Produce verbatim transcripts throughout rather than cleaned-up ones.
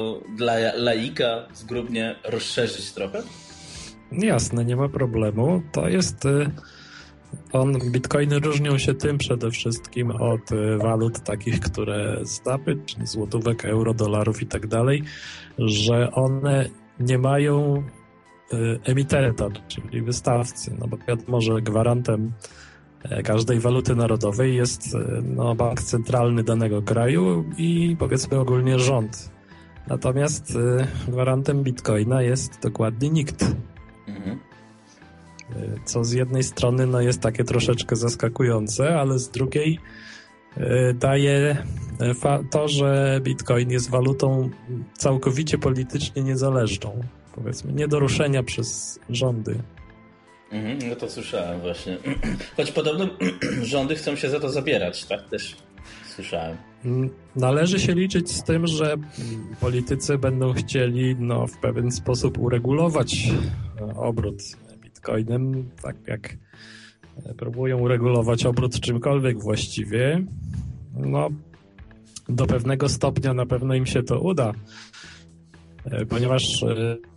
dla laika zgrubnie rozszerzyć trochę? Jasne, nie ma problemu. To jest... On, bitcoiny różnią się tym przede wszystkim od walut takich, które znamy, czyli złotówek, euro, dolarów i tak dalej, że one nie mają emitenta, czyli wystawcy. No bo wiadomo, że gwarantem każdej waluty narodowej jest no, bank centralny danego kraju i powiedzmy ogólnie rząd. Natomiast gwarantem bitcoina jest dokładnie nikt. Mhm. Co z jednej strony no, jest takie troszeczkę zaskakujące, ale z drugiej daje to, że bitcoin jest walutą całkowicie politycznie niezależną. Powiedzmy, nie do ruszenia przez rządy. Mhm, no to słyszałem właśnie. Choć podobno rządy chcą się za to zabierać, tak też słyszałem. Należy się liczyć z tym, że politycy będą chcieli no, w pewien sposób uregulować obrót bitcoinem, tak jak próbują uregulować obrót czymkolwiek właściwie. No, do pewnego stopnia na pewno im się to uda, ponieważ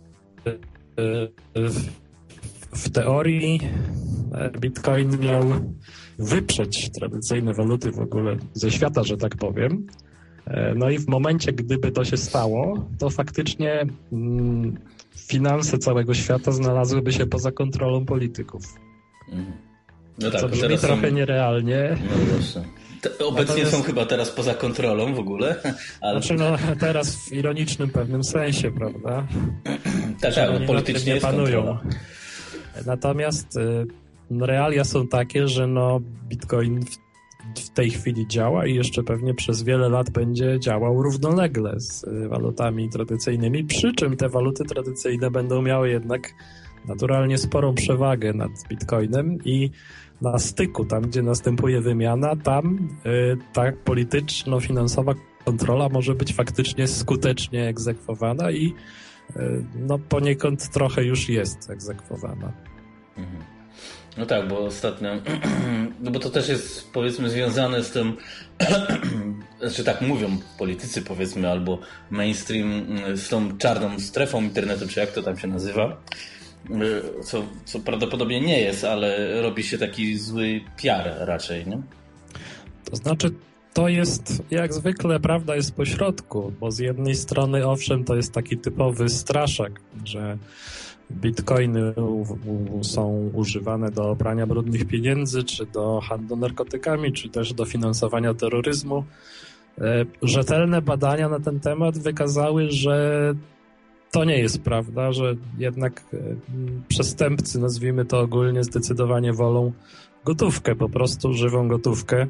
w teorii bitcoin miał wyprzeć tradycyjne waluty w ogóle ze świata, że tak powiem. No i w momencie, gdyby to się stało, to faktycznie mm, finanse całego świata znalazłyby się poza kontrolą polityków. Mm. No tak, co brzmi teraz trochę są... nierealnie. No właśnie. Te, obecnie Natomiast... są chyba teraz poza kontrolą w ogóle. Ale... Znaczy no teraz w ironicznym pewnym sensie, prawda? tak, tak, no, politycznie jest panują. Kontrola. Natomiast no, realia są takie, że no Bitcoin w, w tej chwili działa i jeszcze pewnie przez wiele lat będzie działał równolegle z walutami tradycyjnymi, przy czym te waluty tradycyjne będą miały jednak naturalnie sporą przewagę nad Bitcoinem i na styku, tam gdzie następuje wymiana, tam y, ta polityczno-finansowa kontrola może być faktycznie skutecznie egzekwowana i y, no poniekąd trochę już jest egzekwowana. Mhm. No tak, bo ostatnio, no bo to też jest powiedzmy związane z tym, znaczy tak mówią politycy powiedzmy, albo mainstream z tą czarną strefą internetu, czy jak to tam się nazywa, co, co prawdopodobnie nie jest, ale robi się taki zły P R raczej, nie? To znaczy to jest, jak zwykle, prawda jest pośrodku, bo z jednej strony owszem to jest taki typowy straszak, że bitcoiny są używane do prania brudnych pieniędzy, czy do handlu narkotykami, czy też do finansowania terroryzmu. Rzetelne badania na ten temat wykazały, że to nie jest prawda, że jednak przestępcy, nazwijmy to ogólnie, zdecydowanie wolą gotówkę, po prostu żywą gotówkę,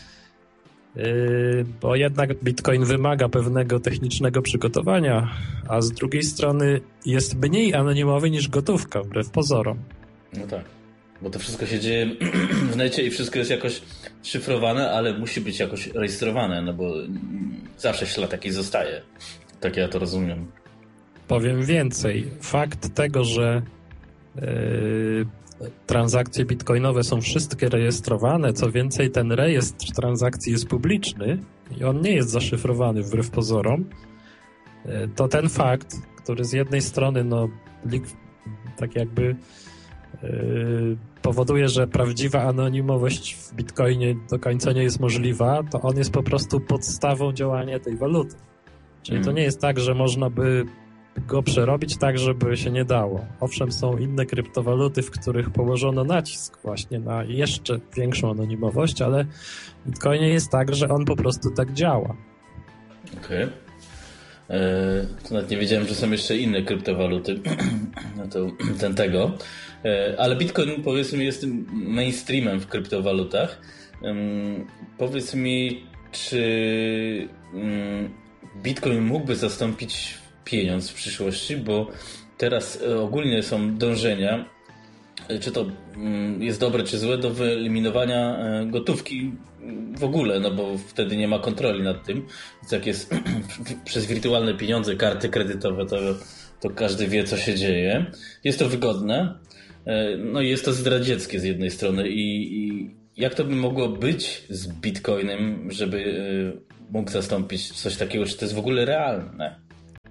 bo jednak bitcoin wymaga pewnego technicznego przygotowania, a z drugiej strony jest mniej anonimowy niż gotówka, wbrew pozorom. No tak, bo to wszystko się dzieje w necie i wszystko jest jakoś szyfrowane, ale musi być jakoś rejestrowane, no bo zawsze ślad taki zostaje. Tak ja to rozumiem. Powiem więcej. Fakt tego, że yy, transakcje bitcoinowe są wszystkie rejestrowane, co więcej ten rejestr transakcji jest publiczny i on nie jest zaszyfrowany wbrew pozorom, yy, to ten fakt, który z jednej strony no, tak jakby yy, powoduje, że prawdziwa anonimowość w bitcoinie do końca nie jest możliwa, to on jest po prostu podstawą działania tej waluty. Czyli mm. to nie jest tak, że można by go przerobić tak, żeby się nie dało. Owszem, są inne kryptowaluty, w których położono nacisk właśnie na jeszcze większą anonimowość, ale w Bitcoinie jest tak, że on po prostu tak działa. Okej. Okay. To nawet nie wiedziałem, że są jeszcze inne kryptowaluty. No to ten tego. Eee, ale Bitcoin, powiedzmy, jest tym mainstreamem w kryptowalutach. Eee, powiedz mi, czy um, Bitcoin mógłby zastąpić pieniądz w przyszłości, bo teraz ogólnie są dążenia, czy to jest dobre, czy złe, do wyeliminowania gotówki w ogóle, no bo wtedy nie ma kontroli nad tym. Więc jak jest przez wirtualne pieniądze, karty kredytowe, to, to każdy wie, co się dzieje. Jest to wygodne, no i jest to zdradzieckie z jednej strony. I, i jak to by mogło być z Bitcoinem, żeby mógł zastąpić coś takiego, czy to jest w ogóle realne?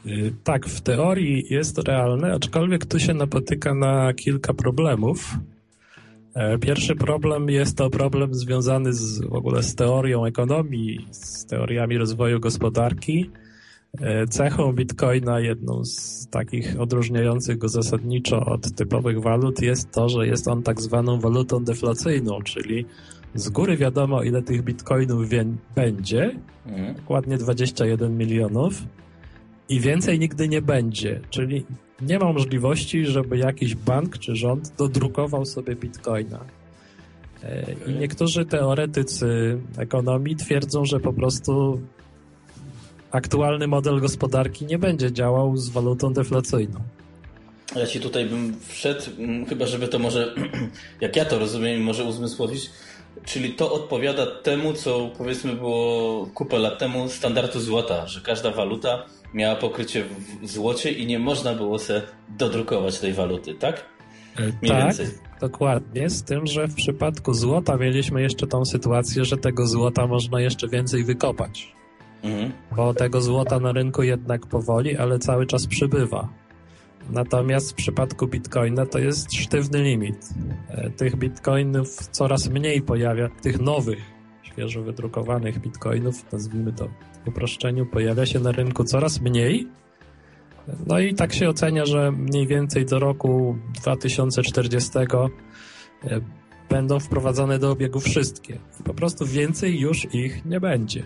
Tak, w teorii jest to realne, aczkolwiek tu się napotyka na kilka problemów. Pierwszy problem jest to problem związany z, w ogóle z teorią ekonomii, z teoriami rozwoju gospodarki. Cechą Bitcoina, jedną z takich odróżniających go zasadniczo od typowych walut, jest to, że jest on tak zwaną walutą deflacyjną, czyli z góry wiadomo, ile tych bitcoinów wie- będzie, mhm. dokładnie dwadzieścia jeden milionów i więcej nigdy nie będzie, czyli nie ma możliwości, żeby jakiś bank czy rząd dodrukował sobie bitcoina. I niektórzy teoretycy ekonomii twierdzą, że po prostu aktualny model gospodarki nie będzie działał z walutą deflacyjną. Ja ci tutaj bym wszedł, chyba żeby to może, jak ja to rozumiem, może uzmysłowić, czyli to odpowiada temu, co powiedzmy było kupę lat temu standardu złota, że każda waluta miała pokrycie w złocie i nie można było sobie dodrukować tej waluty, tak? Mniej tak, więcej. Dokładnie, z tym, że w przypadku złota mieliśmy jeszcze tą sytuację, że tego złota można jeszcze więcej wykopać. Mhm. Bo tego złota na rynku jednak powoli, ale cały czas przybywa. Natomiast w przypadku bitcoina to jest sztywny limit. Tych bitcoinów coraz mniej pojawia, tych nowych, świeżo wydrukowanych bitcoinów, nazwijmy to w uproszczeniu, pojawia się na rynku coraz mniej. No i tak się ocenia, że mniej więcej do roku dwa tysiące czterdziestego będą wprowadzone do obiegu wszystkie. I po prostu więcej już ich nie będzie.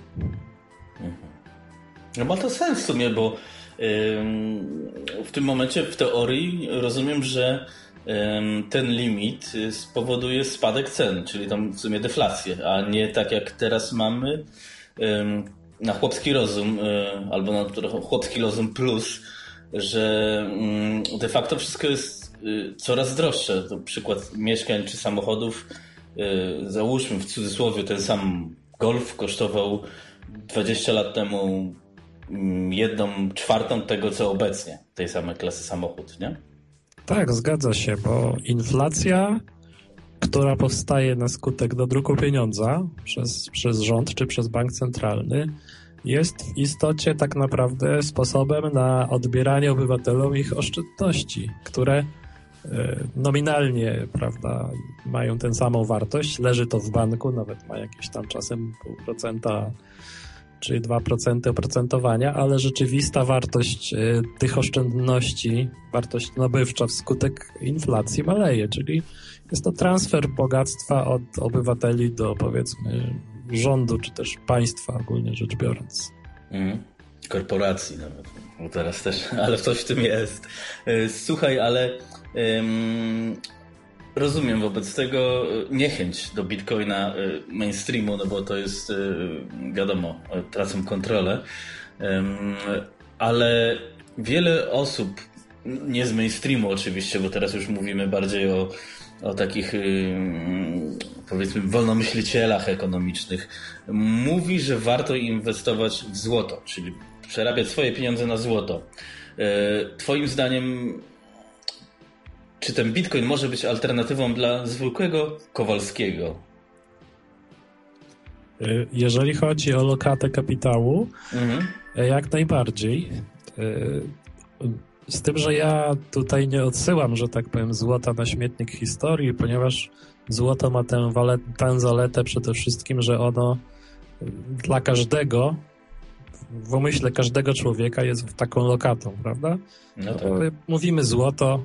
No ma to sens w sumie, bo w tym momencie w teorii rozumiem, że ten limit spowoduje spadek cen, czyli tam w sumie deflację, a nie tak jak teraz mamy na chłopski rozum albo na chłopski rozum plus, że de facto wszystko jest coraz droższe. To przykład mieszkań czy samochodów, załóżmy w cudzysłowie ten sam Golf kosztował dwadzieścia lat temu jedną czwartą tego, co obecnie, tej samej klasy samochód, nie? Tak, zgadza się, bo inflacja, która powstaje na skutek dodruku pieniądza przez, przez rząd czy przez bank centralny, jest w istocie tak naprawdę sposobem na odbieranie obywatelom ich oszczędności, które nominalnie, prawda, mają tę samą wartość, leży to w banku, nawet ma jakieś tam czasem pół procenta czy dwa procent oprocentowania, ale rzeczywista wartość y, tych oszczędności, wartość nabywcza wskutek inflacji maleje, czyli jest to transfer bogactwa od obywateli do, powiedzmy, rządu, czy też państwa ogólnie rzecz biorąc. Mm. Korporacji nawet. No teraz też, ale coś w tym jest. Słuchaj, ale ym, rozumiem wobec tego niechęć do Bitcoina mainstreamu, no bo to jest, wiadomo, tracą kontrolę, ym, ale wiele osób, nie z mainstreamu oczywiście, bo teraz już mówimy bardziej o, o takich ym, powiedzmy wolnomyślicielach ekonomicznych, mówi, że warto inwestować w złoto, czyli przerabiać swoje pieniądze na złoto. Twoim zdaniem, czy ten Bitcoin może być alternatywą dla zwykłego Kowalskiego? Jeżeli chodzi o lokatę kapitału, mhm. jak najbardziej. Z tym, że ja tutaj nie odsyłam, że tak powiem, złota na śmietnik historii, ponieważ złoto ma tę, wale, tę zaletę przede wszystkim, że ono dla każdego, w umyśle każdego człowieka jest taką lokatą, prawda? No tak. Mówimy złoto,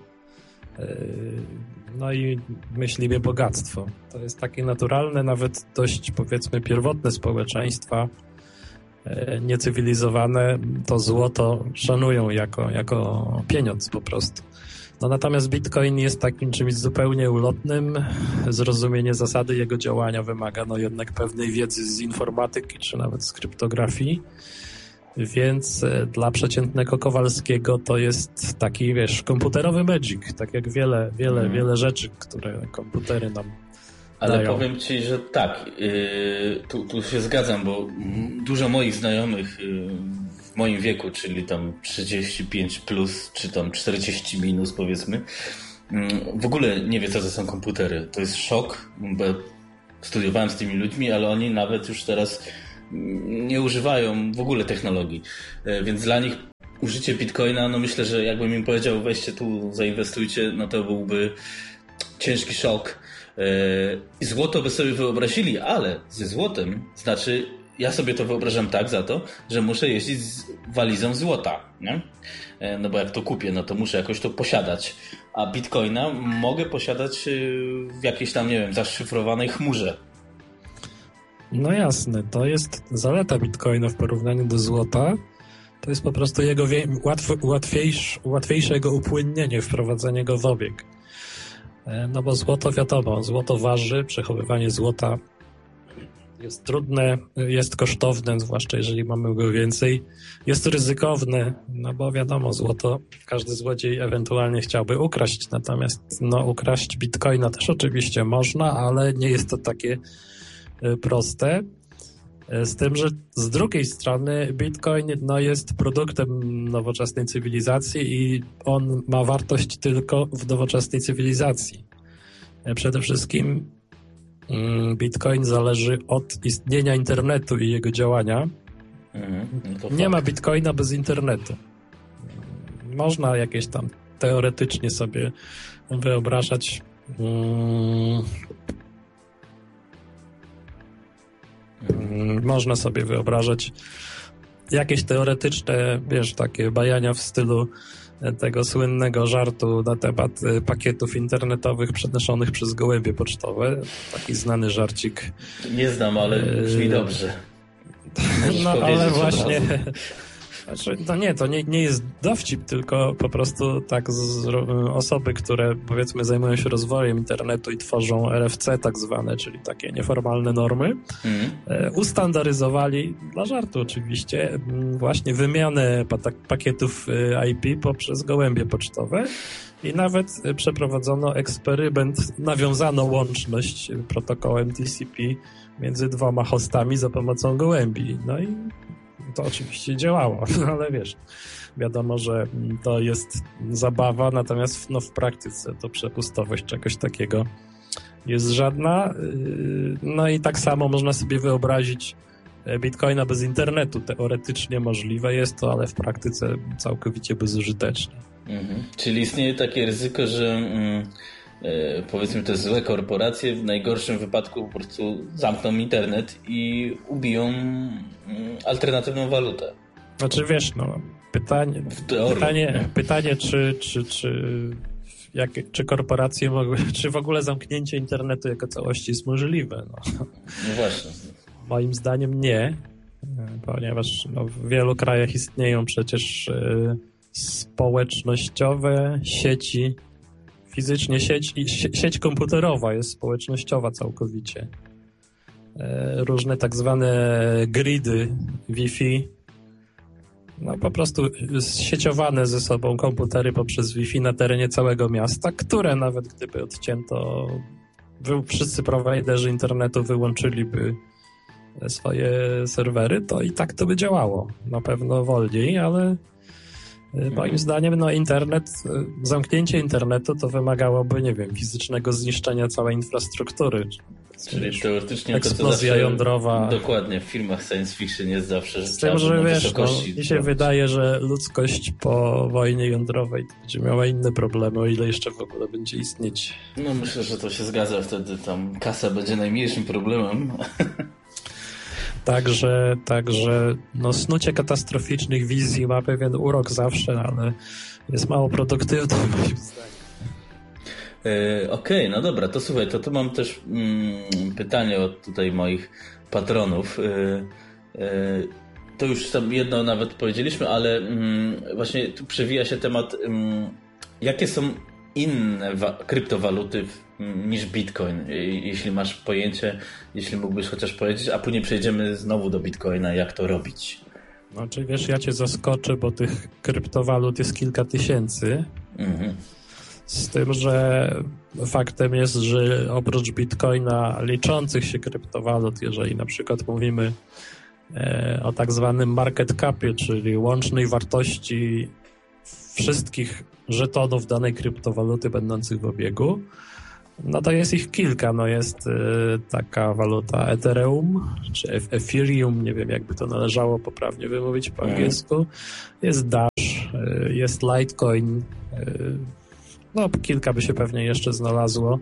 no i myślimy bogactwo. To jest takie naturalne, nawet dość, powiedzmy, pierwotne społeczeństwa niecywilizowane to złoto szanują jako, jako pieniądz po prostu. No natomiast Bitcoin jest takim czymś zupełnie ulotnym. Zrozumienie zasady jego działania wymaga no jednak pewnej wiedzy z informatyki, czy nawet z kryptografii. Więc dla przeciętnego Kowalskiego to jest taki, wiesz, komputerowy magic, tak jak wiele, wiele, hmm. wiele rzeczy, które komputery nam Ale dają. Powiem ci, że tak, yy, tu, tu się zgadzam, bo dużo moich znajomych yy, w moim wieku, czyli tam trzydzieści pięć plus, czy tam czterdzieści minus powiedzmy, yy, w ogóle nie wie, co to są komputery. To jest szok, bo studiowałem z tymi ludźmi, ale oni nawet już teraz nie używają w ogóle technologii, więc dla nich użycie bitcoina, no myślę, że jakbym im powiedział weźcie tu, zainwestujcie, no to byłby ciężki szok. I złoto by sobie wyobrazili, ale ze złotem, znaczy ja sobie to wyobrażam tak za to, że muszę jeździć z walizą złota, nie? No bo jak to kupię, no to muszę jakoś to posiadać. A bitcoina mogę posiadać w jakiejś tam, nie wiem, zaszyfrowanej chmurze. No jasne, to jest zaleta bitcoina w porównaniu do złota. To jest po prostu jego wie- łatw- łatwiejsze, łatwiejsze jego upłynnienie, wprowadzenie go w obieg. No bo złoto wiadomo, złoto waży, przechowywanie złota jest trudne, jest kosztowne, zwłaszcza jeżeli mamy go więcej. Jest ryzykowne, no bo wiadomo, złoto każdy złodziej ewentualnie chciałby ukraść, natomiast no ukraść bitcoina też oczywiście można, ale nie jest to takie proste. Z tym, że z drugiej strony bitcoin no, jest produktem nowoczesnej cywilizacji i on ma wartość tylko w nowoczesnej cywilizacji. Przede wszystkim bitcoin zależy od istnienia internetu i jego działania. Mm, no nie fakt. Ma bitcoina bez internetu. Można jakieś tam teoretycznie sobie wyobrażać hmm, Można sobie wyobrażać jakieś teoretyczne, wiesz, takie bajania w stylu tego słynnego żartu na temat pakietów internetowych przenoszonych przez gołębie pocztowe. Taki znany żarcik. Nie znam, ale brzmi dobrze. No ale właśnie... Znaczy, to nie, to nie, nie jest dowcip, tylko po prostu tak z, osoby, które powiedzmy zajmują się rozwojem internetu i tworzą R F C tak zwane, czyli takie nieformalne normy, mm. ustandaryzowali, dla żartu oczywiście, właśnie wymianę pakietów I P poprzez gołębie pocztowe i nawet przeprowadzono eksperyment, nawiązano łączność protokołem T C P między dwoma hostami za pomocą gołębi. No i to oczywiście działało, ale wiesz, wiadomo, że to jest zabawa, natomiast no, w praktyce to przepustowość czegoś takiego jest żadna. No i tak samo można sobie wyobrazić bitcoina bez internetu. Teoretycznie możliwe jest to, ale w praktyce całkowicie bezużyteczne. Mhm. Czyli istnieje takie ryzyko, że mm, e, powiedzmy te złe korporacje w najgorszym wypadku po prostu zamkną internet i ubiją mm, alternatywną walutę. Znaczy wiesz, no pytanie, pytanie, pytanie czy, czy, czy, jak, czy korporacje mogły, czy w ogóle zamknięcie internetu jako całości jest możliwe? No, no właśnie. Moim zdaniem nie, ponieważ no, w wielu krajach istnieją przecież y, społecznościowe sieci, fizycznie sieć, sieć komputerowa jest społecznościowa całkowicie. Y, różne tak zwane gridy Wi-Fi, no po prostu sieciowane ze sobą komputery poprzez Wi-Fi na terenie całego miasta, które nawet gdyby odcięto, wy, wszyscy prowajderzy internetu wyłączyliby swoje serwery, to i tak to by działało. Na pewno wolniej, ale moim zdaniem no internet, zamknięcie internetu to wymagałoby, nie wiem, fizycznego zniszczenia całej infrastruktury. Czyli teoretycznie eksplozja to jądrowa. Dokładnie, w filmach science fiction jest zawsze, że z tym, że wiesz, no, mi się wydaje, że ludzkość po wojnie jądrowej będzie miała inne problemy, o ile jeszcze w ogóle będzie istnieć. No myślę, że to się zgadza, wtedy tam kasa będzie najmniejszym problemem. Także, także no, snucie katastroficznych wizji ma pewien urok zawsze, ale jest mało produktywne moim zdaniem. Okej, okay, no dobra, to słuchaj, to tu mam też mm, pytanie od tutaj moich patronów. Yy, yy, to już tam jedno nawet powiedzieliśmy, ale mm, właśnie tu przewija się temat, mm, jakie są inne wa- kryptowaluty w, m, niż Bitcoin, jeśli masz pojęcie, jeśli mógłbyś chociaż powiedzieć, a później przejdziemy znowu do Bitcoina, jak to robić. Znaczy wiesz, ja cię zaskoczę, bo tych kryptowalut jest kilka tysięcy. Mhm. Z tym, że faktem jest, że oprócz Bitcoina liczących się kryptowalut, jeżeli na przykład mówimy e, o tak zwanym market capie, czyli łącznej wartości wszystkich żetonów danej kryptowaluty będących w obiegu, No to jest ich kilka, no jest y, taka waluta Ethereum, czy Ethereum, nie wiem jakby to należało poprawnie wymówić po angielsku, jest Dash, y, jest Litecoin, y, no kilka by się pewnie jeszcze znalazło.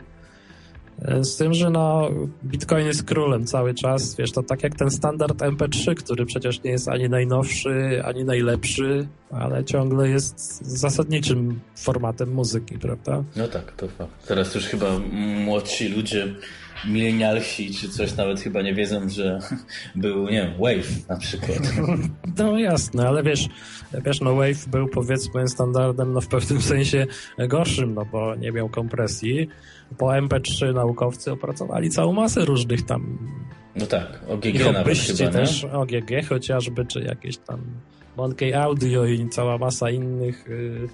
Z tym, że no Bitcoin jest królem cały czas, wiesz, to tak jak ten standard em pe trzy, który przecież nie jest ani najnowszy, ani najlepszy, ale ciągle jest zasadniczym formatem muzyki, prawda? No tak, to fakt. Teraz już chyba młodsi ludzie, milenialsi czy coś nawet chyba nie wiedzą, że był, nie wiem, Wave na przykład. No jasne, ale wiesz, wiesz, no Wave był powiedzmy standardem no w pewnym sensie gorszym, no bo nie miał kompresji. Po em pe trzy naukowcy opracowali całą masę różnych tam... No tak, o ge ge nawet chyba, też, nie? o ge ge chociażby, czy jakieś tam Monkey Audio i cała masa innych.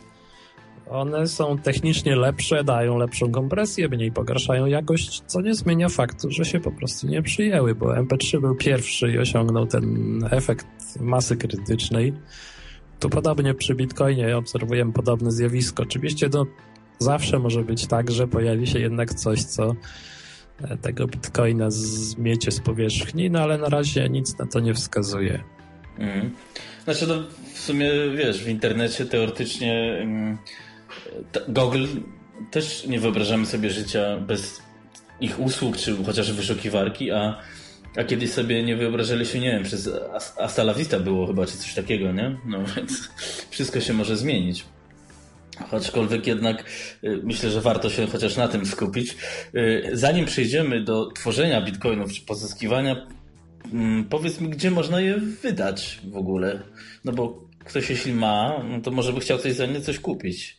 One są technicznie lepsze, dają lepszą kompresję, mniej pogarszają jakość, co nie zmienia faktu, że się po prostu nie przyjęły, bo em pe trzy był pierwszy i osiągnął ten efekt masy krytycznej. Tu podobnie przy Bitcoinie obserwujemy podobne zjawisko. Oczywiście no, zawsze może być tak, że pojawi się jednak coś, co tego Bitcoina zmiecie z powierzchni, no ale na razie nic na to nie wskazuje. Mhm. Znaczy no w sumie wiesz, w internecie teoretycznie um, Google też nie wyobrażamy sobie życia bez ich usług, czy chociaż wyszukiwarki, a, a kiedyś sobie nie wyobrażaliśmy, nie wiem, przez Hasta la Vista było chyba, czy coś takiego, nie? No więc wszystko się może zmienić. Aczkolwiek jednak y, myślę, że warto się chociaż na tym skupić. Y, zanim przejdziemy do tworzenia bitcoinów czy pozyskiwania, y, powiedz mi, gdzie można je wydać w ogóle? No bo ktoś jeśli ma, no to może by chciał coś za nie coś kupić.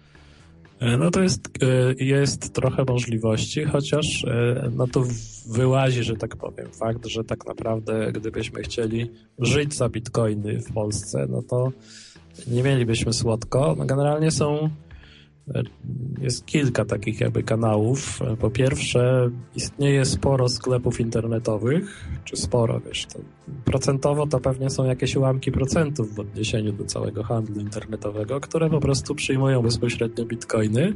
No to jest, jest trochę możliwości, chociaż no to wyłazi, że tak powiem, fakt, że tak naprawdę gdybyśmy chcieli żyć za bitcoiny w Polsce, no to nie mielibyśmy słodko. No generalnie są, jest kilka takich jakby kanałów. Po pierwsze, istnieje sporo sklepów internetowych, czy sporo, wiesz, to procentowo to pewnie są jakieś ułamki procentów w odniesieniu do całego handlu internetowego, które po prostu przyjmują bezpośrednio bitcoiny.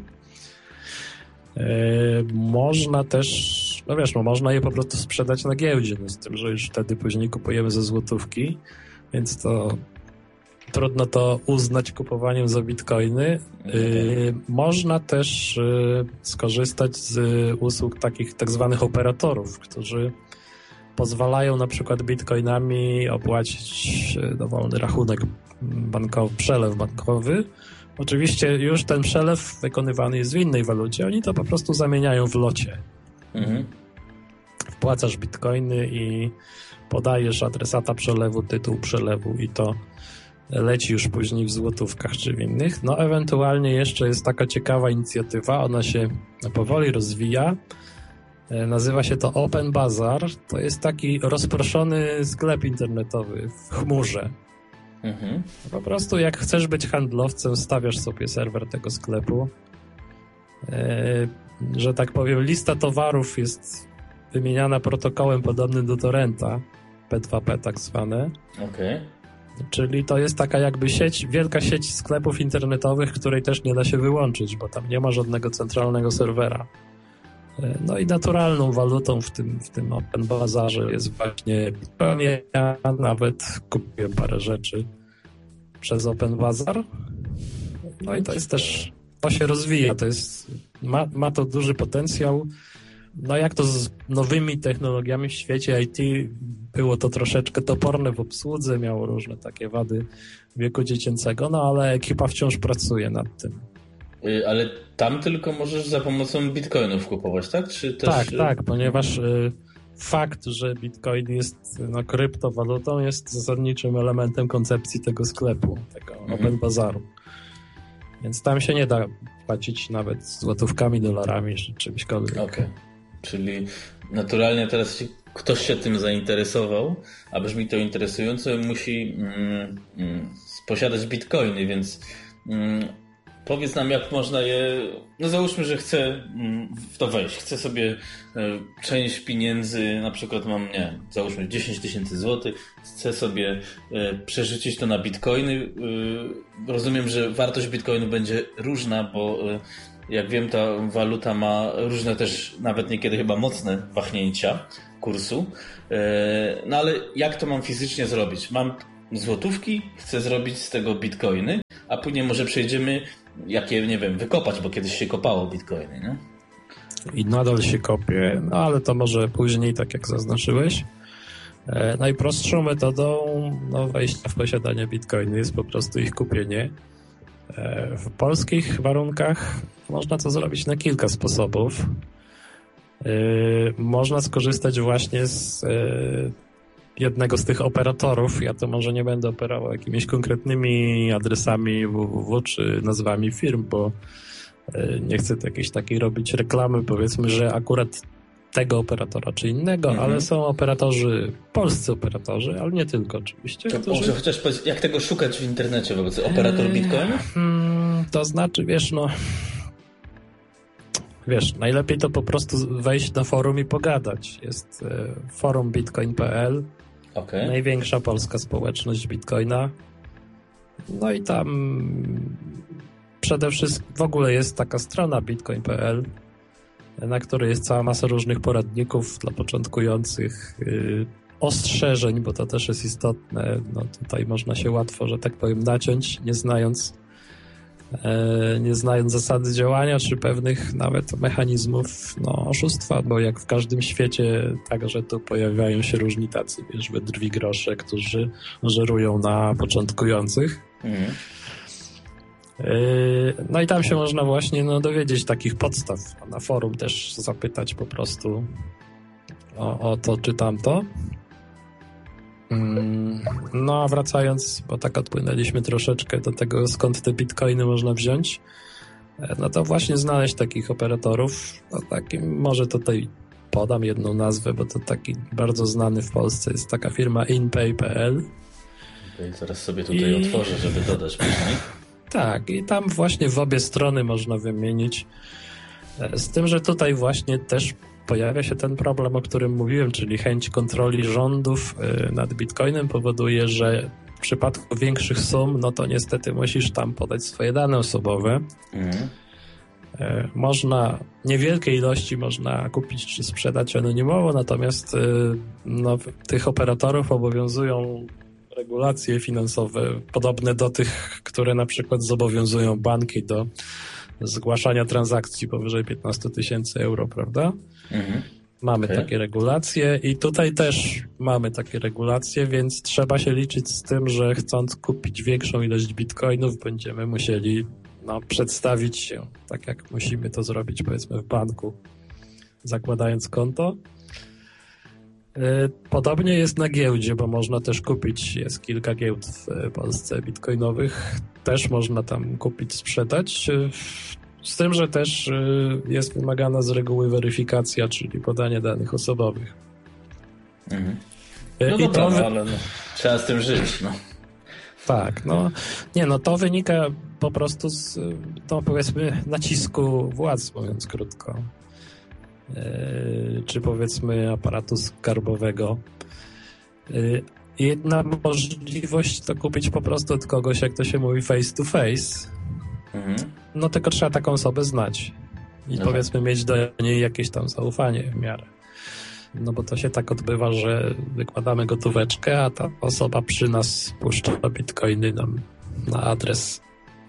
Yy, można też, no wiesz, no można je po prostu sprzedać na giełdzie, no z tym, że już wtedy później kupujemy za złotówki, więc to trudno to uznać kupowaniem za bitcoiny. Yy, można też yy, skorzystać z usług takich tak zwanych operatorów, którzy pozwalają na przykład bitcoinami opłacić dowolny rachunek bankowy, przelew bankowy. Oczywiście już ten przelew wykonywany jest w innej walucie, oni to po prostu zamieniają w locie. Mhm. Wpłacasz bitcoiny i podajesz adresata przelewu, tytuł przelewu i to leci już później w złotówkach czy w innych. No ewentualnie jeszcze jest taka ciekawa inicjatywa, ona się powoli rozwija. Nazywa się to Open Bazaar. To jest taki rozproszony sklep internetowy w chmurze. Mhm. Po prostu jak chcesz być handlowcem, stawiasz sobie serwer tego sklepu. Yy, że tak powiem, lista towarów jest wymieniana protokołem podobnym do torrenta, P dwa P tak zwane. Okej. Okay. Czyli to jest taka jakby sieć, wielka sieć sklepów internetowych, której też nie da się wyłączyć, bo tam nie ma żadnego centralnego serwera. No i naturalną walutą w tym, w tym Open Bazaarze jest właśnie Bitcoin. Ja nawet kupiłem parę rzeczy przez Open Bazaar. No i to jest też, to się rozwija, to jest, ma, ma to duży potencjał. No jak to z nowymi technologiami w świecie I T było to troszeczkę toporne w obsłudze, miało różne takie wady wieku dziecięcego, no ale ekipa wciąż pracuje nad tym. Ale tam tylko możesz za pomocą bitcoinów kupować, tak? Czy też... Tak, tak, ponieważ y, fakt, że bitcoin jest no, kryptowalutą jest zasadniczym elementem koncepcji tego sklepu, tego mhm. Open Bazaru. Więc tam się nie da płacić nawet złotówkami, dolarami czy czymśkolwiek. Okej, okay. Czyli naturalnie teraz ktoś się tym zainteresował, a brzmi to interesująco, musi mm, mm, posiadać bitcoiny, więc mm, powiedz nam, jak można je... No załóżmy, że chcę w to wejść. Chcę sobie część pieniędzy, na przykład mam, nie załóżmy dziesięć tysięcy złotych, chcę sobie przerzucić to na bitcoiny. Rozumiem, że wartość bitcoinu będzie różna, bo jak wiem, ta waluta ma różne też, nawet niekiedy chyba mocne wahnięcia kursu. No ale jak to mam fizycznie zrobić? Mam złotówki, chcę zrobić z tego bitcoiny, a później może przejdziemy, jakie, nie wiem, wykopać, bo kiedyś się kopało bitcoiny, nie? I nadal się kopie, no ale to może później, tak jak zaznaczyłeś. E, najprostszą metodą no, wejścia w posiadanie bitcoiny jest po prostu ich kupienie. E, w polskich warunkach można to zrobić na kilka sposobów. E, można skorzystać właśnie z e, jednego z tych operatorów. Ja to może nie będę operował jakimiś konkretnymi adresami www czy nazwami firm, bo nie chcę jakiejś takiej robić reklamy, powiedzmy, że akurat tego operatora czy innego, mhm. ale są operatorzy, polscy operatorzy, ale nie tylko oczywiście. To którzy... Może chociaż powiedzieć, jak tego szukać w internecie wobec operator Bitcoin? Hmm, to znaczy, wiesz, no wiesz, najlepiej to po prostu wejść na forum i pogadać. Jest forum bitcoin kropka p l, okay. Największa polska społeczność Bitcoina. No i tam przede wszystkim w ogóle jest taka strona bitcoin kropka p l, na której jest cała masa różnych poradników dla początkujących, yy, ostrzeżeń, bo to też jest istotne. No tutaj można się łatwo, że tak powiem, naciąć, nie znając yy, nie znając zasady działania, czy pewnych nawet mechanizmów no, oszustwa, bo jak w każdym świecie, także tu pojawiają się różni tacy, wiesz, wydrwi grosze, którzy żerują na początkujących. Mhm. No i tam się można właśnie no, dowiedzieć takich podstaw. Na forum też zapytać po prostu o, o to czy tamto. No a wracając, bo tak odpłynęliśmy troszeczkę do tego, skąd te bitcoiny można wziąć, no to właśnie znaleźć takich operatorów. No takim, może tutaj podam jedną nazwę, bo to taki bardzo znany w Polsce jest taka firma inpay kropka p l. Okay, zaraz sobie tutaj I... otworzę, żeby dodać później. Tak, i tam właśnie w obie strony można wymienić. Z tym, że tutaj właśnie też pojawia się ten problem, o którym mówiłem, czyli chęć kontroli rządów nad Bitcoinem powoduje, że w przypadku większych sum, no to niestety musisz tam podać swoje dane osobowe. Mhm. Można, niewielkie ilości można kupić czy sprzedać anonimowo, natomiast no, tych operatorów obowiązują regulacje finansowe podobne do tych, które na przykład zobowiązują banki do zgłaszania transakcji powyżej piętnaście tysięcy euro, prawda? Mhm. Mamy okay. takie regulacje i tutaj też mamy takie regulacje, więc trzeba się liczyć z tym, że chcąc kupić większą ilość bitcoinów, będziemy musieli no, przedstawić się, tak jak musimy to zrobić powiedzmy w banku, zakładając konto. Podobnie jest na giełdzie, bo można też kupić, jest kilka giełd w Polsce bitcoinowych, też można tam kupić, sprzedać, z tym, że też jest wymagana z reguły weryfikacja, czyli podanie danych osobowych. Mhm. No I dobra, to... no, ale no, trzeba z tym żyć, no. Tak, no nie, no to wynika po prostu z, no powiedzmy, nacisku władz, mówiąc krótko. Czy powiedzmy aparatu skarbowego. Jedna możliwość to kupić po prostu od kogoś, jak to się mówi, face to face. Mhm. No tylko trzeba taką osobę znać i no powiedzmy tak. mieć do niej jakieś tam zaufanie w miarę. No bo to się tak odbywa, że wykładamy gotóweczkę, a ta osoba przy nas puszcza bitcoiny nam na adres.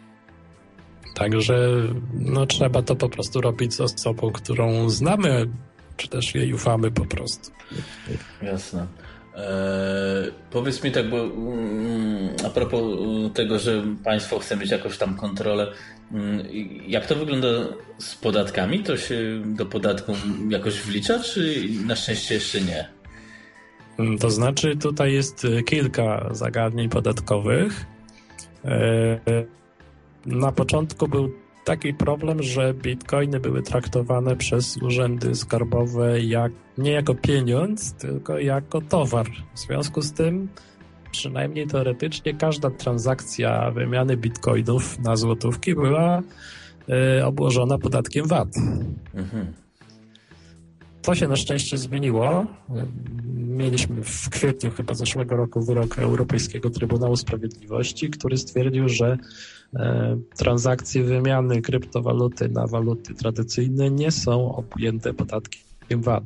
Także no, trzeba to po prostu robić z osobą, którą znamy, czy też jej ufamy po prostu. Jasne. Eee, powiedz mi tak, bo mm, a propos tego, że państwo chce mieć jakąś tam kontrolę, mm, jak to wygląda z podatkami? To się do podatku jakoś wlicza, czy na szczęście jeszcze nie? To znaczy tutaj jest kilka zagadnień podatkowych. Eee, Na początku był taki problem, że bitcoiny były traktowane przez urzędy skarbowe jak, nie jako pieniądz, tylko jako towar. W związku z tym przynajmniej teoretycznie każda transakcja wymiany bitcoinów na złotówki była y, obłożona podatkiem V A T. Mhm. To się na szczęście zmieniło. Mieliśmy w kwietniu chyba zeszłego roku wyrok Europejskiego Trybunału Sprawiedliwości, który stwierdził, że e, transakcje wymiany kryptowaluty na waluty tradycyjne nie są objęte podatkiem V A T.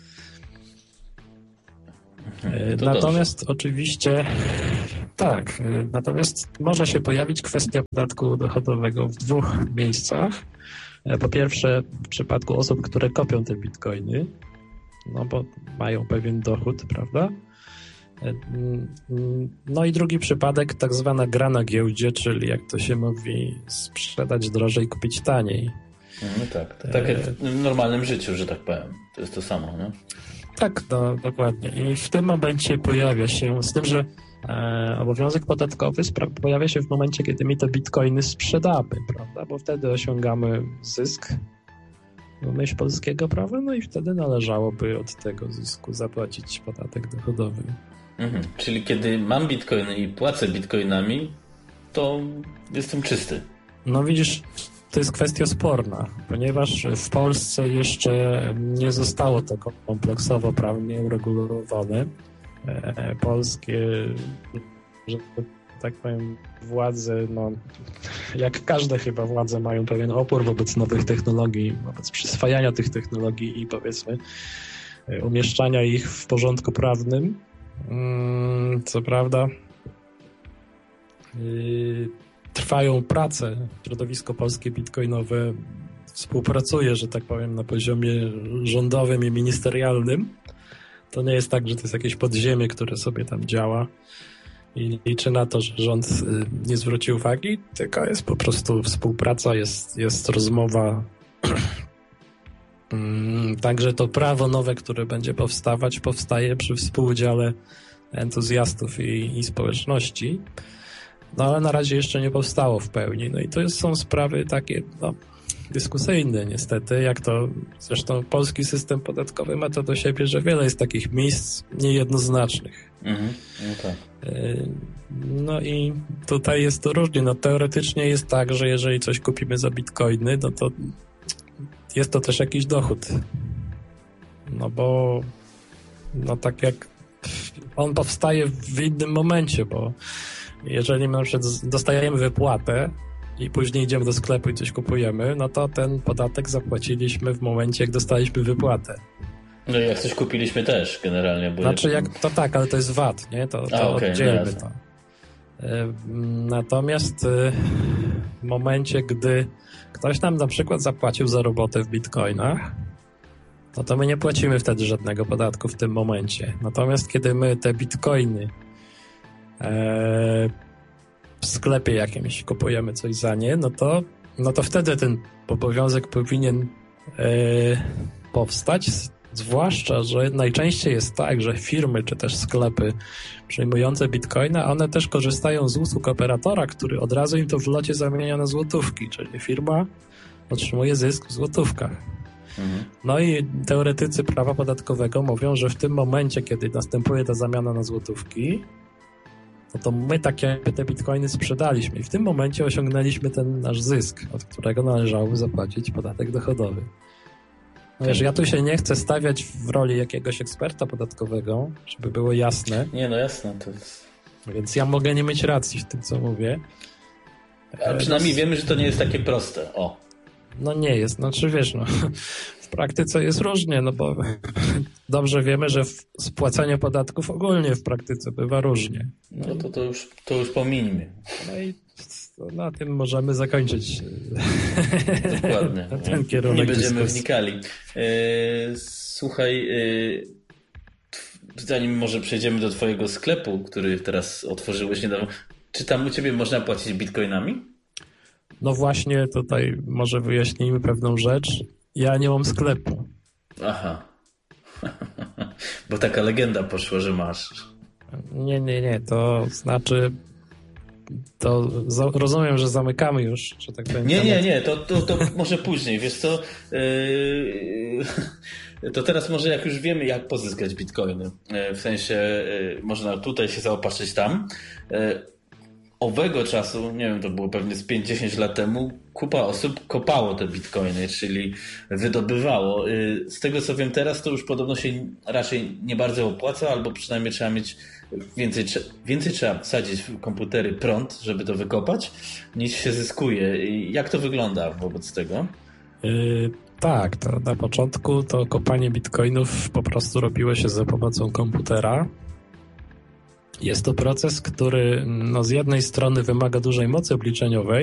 E, natomiast dobrze. Oczywiście tak, e, natomiast może się pojawić kwestia podatku dochodowego w dwóch miejscach. Po pierwsze, w przypadku osób, które kopią te bitcoiny, no bo mają pewien dochód, prawda? No i drugi przypadek, tak zwana gra na giełdzie, czyli jak to się mówi, sprzedać drożej, kupić taniej. No tak, to tak jak w normalnym życiu, że tak powiem. To jest to samo, nie? Tak, no, dokładnie. I w tym momencie pojawia się, z tym, że E, obowiązek podatkowy spra- pojawia się w momencie, kiedy my te bitcoiny sprzedamy, prawda? Bo wtedy osiągamy zysk w myśl polskiego prawa, no i wtedy należałoby od tego zysku zapłacić podatek dochodowy. Mhm. Czyli kiedy mam bitcoiny i płacę bitcoinami, to jestem czysty. No widzisz, to jest kwestia sporna, ponieważ w Polsce jeszcze nie zostało to kompleksowo prawnie uregulowane. Polskie, że tak powiem, władze, no, jak każde chyba władze mają pewien opór wobec nowych technologii, wobec przyswajania tych technologii i powiedzmy umieszczania ich w porządku prawnym. Co prawda trwają prace, środowisko polskie bitcoinowe współpracuje, że tak powiem, na poziomie rządowym i ministerialnym. To nie jest tak, że to jest jakieś podziemie, które sobie tam działa i liczy na to, że rząd nie zwróci uwagi, tylko jest po prostu współpraca, jest, jest rozmowa. Także to prawo nowe, które będzie powstawać, powstaje przy współudziale entuzjastów i, i społeczności, no ale na razie jeszcze nie powstało w pełni. No i to są sprawy takie, no, dyskusyjne niestety, jak to zresztą polski system podatkowy ma to do siebie, że wiele jest takich miejsc niejednoznacznych. Mhm, no tak. No i tutaj jest to różnie. No teoretycznie jest tak, że jeżeli coś kupimy za bitcoiny, no to jest to też jakiś dochód. No bo no tak jak on powstaje w innym momencie, bo jeżeli my na przykład dostajemy wypłatę i później idziemy do sklepu i coś kupujemy, no to ten podatek zapłaciliśmy w momencie, jak dostaliśmy wypłatę. No i jak coś kupiliśmy też generalnie. Bo znaczy jak, to tak, ale to jest V A T, nie? To, to A, okay, oddzielmy no to. Natomiast w momencie, gdy ktoś nam na przykład zapłacił za robotę w bitcoinach, no to my nie płacimy wtedy żadnego podatku w tym momencie. Natomiast kiedy my te bitcoiny e, w sklepie jakimś kupujemy coś za nie, no to, no to wtedy ten obowiązek powinien e, powstać, zwłaszcza, że najczęściej jest tak, że firmy czy też sklepy przyjmujące bitcoina, one też korzystają z usług operatora, który od razu im to w locie zamienia na złotówki, czyli firma otrzymuje zysk w złotówkach. Mhm. No i teoretycy prawa podatkowego mówią, że w tym momencie, kiedy następuje ta zamiana na złotówki, no to my tak jakby te bitcoiny sprzedaliśmy i w tym momencie osiągnęliśmy ten nasz zysk, od którego należałoby zapłacić podatek dochodowy. No wiesz, ja tu się nie chcę stawiać w roli jakiegoś eksperta podatkowego, żeby było jasne. Nie, no jasne, to jest... Więc ja mogę nie mieć racji w tym, co mówię. Ale przynajmniej no, wiemy, że to nie jest takie proste, o. No nie jest, znaczy wiesz, no w praktyce jest różnie, no bo dobrze wiemy, że spłacanie podatków ogólnie w praktyce bywa różnie. No, no to, to, już, to już pomińmy. No i na tym możemy zakończyć. Dokładnie. Ten kierunek nie będziemy dyskusji. wnikali. Słuchaj, zanim może przejdziemy do twojego sklepu, który teraz otworzyłeś niedawno, czy tam u ciebie można płacić bitcoinami? No właśnie, tutaj może wyjaśnijmy pewną rzecz. Ja nie mam sklepu. Aha. Bo taka legenda poszła, że masz. Nie, nie, nie. To znaczy to za, rozumiem, że zamykamy już, że tak powiem. Nie, nie, nie, to, to, to może później, wiesz co, yy, to teraz może jak już wiemy, jak pozyskać bitcoiny, w sensie yy, można tutaj się zaopatrzyć tam. Yy, owego czasu, nie wiem, to było pewnie z pięć dziesięć lat temu, kupa osób kopało te bitcoiny, czyli wydobywało. Yy, z tego co wiem teraz, to już podobno się raczej nie bardzo opłaca, albo przynajmniej trzeba mieć Więcej, więcej trzeba wsadzić w komputery prąd, żeby to wykopać, niż się zyskuje. I jak to wygląda wobec tego? Yy, tak, to na początku to kopanie bitcoinów po prostu robiło się za pomocą komputera. Jest to proces, który no, z jednej strony wymaga dużej mocy obliczeniowej,